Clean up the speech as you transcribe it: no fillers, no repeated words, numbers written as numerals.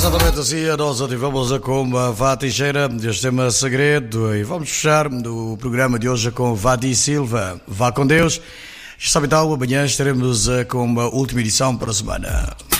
Exatamente assim, nós ativamos com a Vá Teixeira, este tema segredo, e vamos fechar o programa de hoje com Vadi Silva. Vá com Deus. Já sabe então, amanhã estaremos com a última edição para a semana.